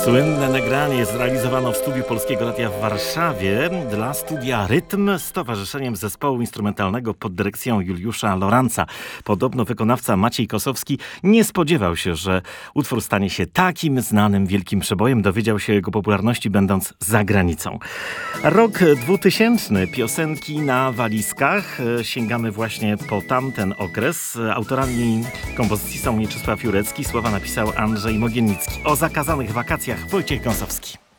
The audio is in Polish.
Słynne nagranie zrealizowano w studiu Polskiego Radia w Warszawie dla studia Rytm z towarzyszeniem zespołu instrumentalnego pod dyrekcją Juliusza Loranca. Podobno wykonawca Maciej Kosowski nie spodziewał się, że utwór stanie się takim znanym wielkim przebojem. Dowiedział się o jego popularności będąc za granicą. Rok 2000. Piosenki na walizkach. Sięgamy właśnie po tamten okres. Autorami kompozycji są Mieczysław Jurecki, słowa napisał Andrzej Mogiennicki. O zakazanych wakacjach Wojciech Gąsowski.